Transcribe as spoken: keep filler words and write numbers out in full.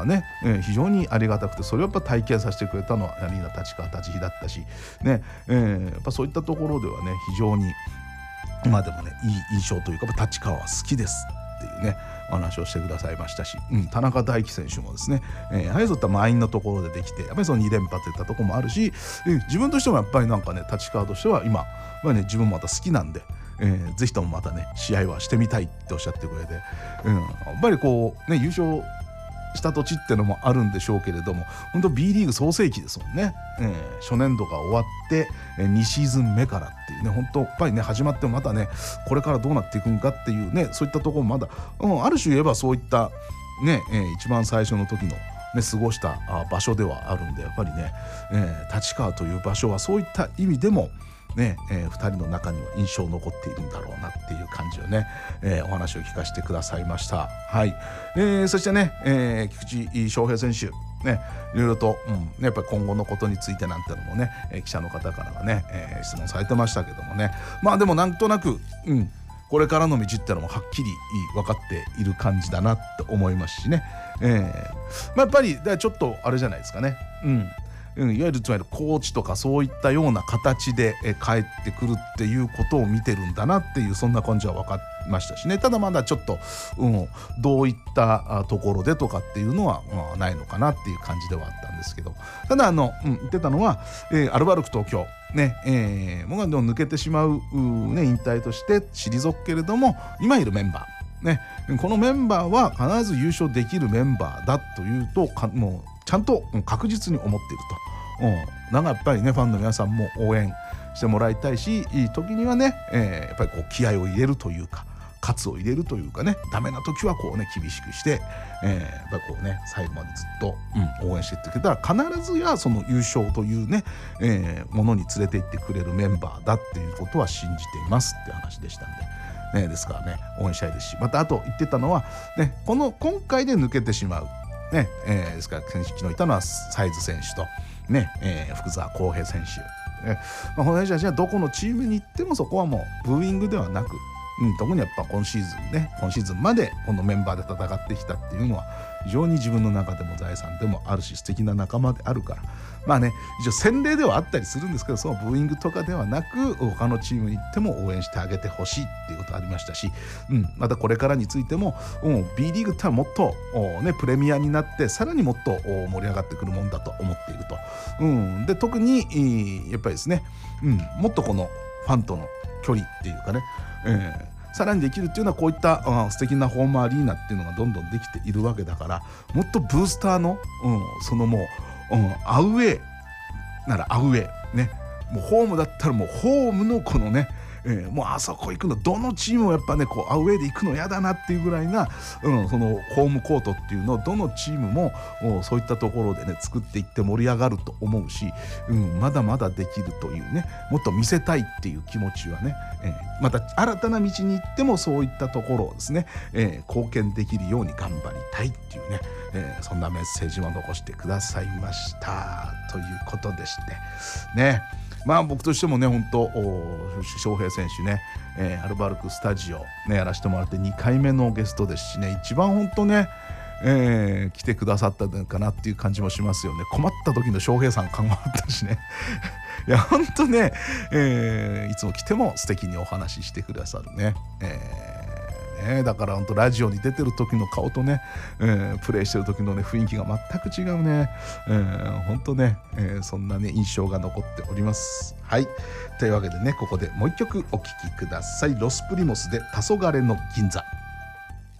がね、えー、非常にありがたくて、それをやっぱ体験させてくれたのはアリーナ立川立飛だったしね、えー、やっぱそういったところではね非常に今でもねいい印象というか、立川は好きですっていうねお話をしてくださいましたし、うん、田中大輝選手もですね、えー、やはりそういった満員のところでできて、やっぱりそのに連覇といったところもあるし、えー、自分としてもやっぱりなんかね立川としては今、まあね、自分もまた好きなんで、えー、ぜひともまたね試合はしてみたいっておっしゃってくれて、うん、やっぱりこうね優勝した土地ってのもあるんでしょうけれども、本当 B リーグ創世期ですもんね、えー、初年度が終わって、えー、にシーズン目からっていうね、本当やっぱりね始まってもまたねこれからどうなっていくんかっていうね、そういったところもまだ、うん、ある種言えばそういったね、えー、一番最初の時のね過ごしたあ場所ではあるんで、やっぱりね、えー、立川という場所はそういった意味でもねえー、ふたりの中には印象残っているんだろうなっていう感じをね、えー、お話を聞かせてくださいました。はい、えー、そしてね、えー、菊池翔平選手ね、いろいろと、うん、やっぱり今後のことについてなんてのもね、えー、記者の方からはね、えー、質問されてましたけどもね、まあでもなんとなく、うん、これからの道ってのもはっきり分かっている感じだなって思いますしね、えーまあ、やっぱりちょっとあれじゃないですかね、うんうん、いわゆるつまりコーチとかそういったような形でえ帰ってくるっていうことを見てるんだなっていう、そんな感じは分かりましたしね。ただまだちょっと、うん、どういったところでとかっていうのは、まあ、ないのかなっていう感じではあったんですけど、ただあの、うん、言ってたのは、えー、アルバルク東京ね、えー、もう抜けてしまう、う、ね、引退として退くけれども、今いるメンバーね、このメンバーは必ず優勝できるメンバーだというとか、もうちゃんと確実に思っていると、うん、なんかやっぱりねファンの皆さんも応援してもらいたいし、いい時にはね、えー、やっぱりこう気合を入れるというか、喝を入れるというかね、ダメな時はこうね厳しくして、えー、やっぱりこうね最後までずっと、うん、応援していってくれたら必ずやその優勝というね、えー、ものに連れて行ってくれるメンバーだっていうことは信じていますっていう話でしたんで、ね、ですからね応援したいですし、またあと言ってたのは、ね、この今回で抜けてしまうね、えー、ですから昨日いたのはサイズ選手と、ねえー、福澤浩平選手、ねまあ、この人たちはどこのチームに行ってもそこはもうブーイングではなく、うん、特にやっぱ今シーズンね今シーズンまでこのメンバーで戦ってきたっていうのは非常に自分の中でも財産でもあるし、素敵な仲間であるから、まあね一応洗礼ではあったりするんですけど、そのブーイングとかではなく他のチームに行っても応援してあげてほしいっていうことがありましたし、うん、またこれからについても、うん、B リーグってのはもっと、ね、プレミアになってさらにもっと盛り上がってくるもんだと思っていると、うん、で特にやっぱりですね、うん、もっとこのファンとの距離っていうかね、えーさらにできるっていうのはこういった素敵なホームアリーナっていうのがどんどんできているわけだから、もっとブースターの、うん、そのもう、うん、アウェーならアウェーね、もうホームだったらもうホームのこのね、えー、もうあそこ行くのどのチームもやっぱねこうアウェーで行くの嫌だなっていうぐらいな、うん、そのホームコートっていうのをどのチームもそういったところでね作っていって盛り上がると思うし、うん、まだまだできるというね、もっと見せたいっていう気持ちはね、えー、また新たな道に行ってもそういったところをですね、えー、貢献できるように頑張りたいっていうね、えー、そんなメッセージを残してくださいましたということでしてね。まあ僕としてもね本当翔平選手ね、えー、アルバルクスタジオねやらせてもらってにかいめのゲストですしね、一番本当ね、えー、来てくださったのかなっていう感じもしますよね。困った時の翔平さん考えたしねいや本当ね、えー、いつも来ても素敵にお話ししてくださるね、えーね、だから本当ラジオに出てる時の顔とね、えー、プレイしてる時のね雰囲気が全く違うね、えー、本当ね、えー、そんなね印象が残っております。はい、というわけでねここでもう一曲お聴きください。ロスプリモスで黄昏の銀座。